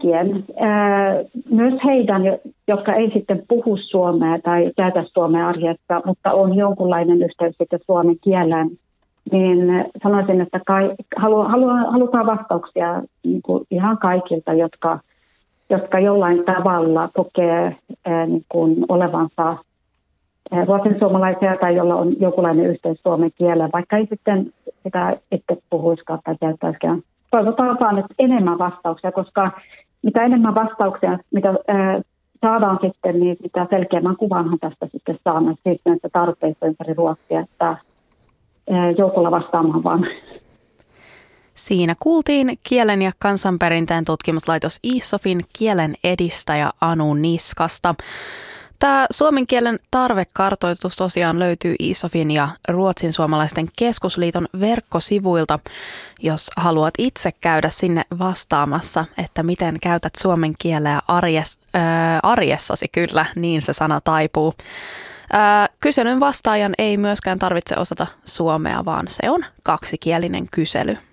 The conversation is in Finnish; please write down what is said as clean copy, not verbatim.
kaikkien, myös heidän, jotka ei sitten puhu suomea tai käytä suomea arjessa, mutta on jonkunlainen yhteys sitten suomen kieleen, niin sanoisin, että halutaan vastauksia niin kuin ihan kaikilta, jotka jollain tavalla kokee niin kuin olevansa ruotsinsuomalaisia tai jolla on jonkunlainen yhteys suomen kieleen, vaikka ei sitten sitä itse puhuisikaan tai käyttäisikään. Toivotaan vaan nyt enemmän vastauksia, koska mitä enemmän vastauksia, mitä saadaan sitten, niin sitä selkeämmän kuvanhan tästä sitten saamme siis näistä tarpeista ympäri Ruotsia, että joukolla vastaamaan vaan. Siinä kuultiin kielen ja kansanperinteen tutkimuslaitos ISOFin kielen edistäjä Anu Niskasta. Tämä suomen kielen tarvekartoitus tosiaan löytyy ISOFin ja Ruotsin suomalaisten keskusliiton verkkosivuilta, jos haluat itse käydä sinne vastaamassa, että miten käytät suomen kieleä arjessasi, kyllä, niin se sana taipuu. Kyselyn vastaajan ei myöskään tarvitse osata suomea, vaan se on kaksikielinen kysely.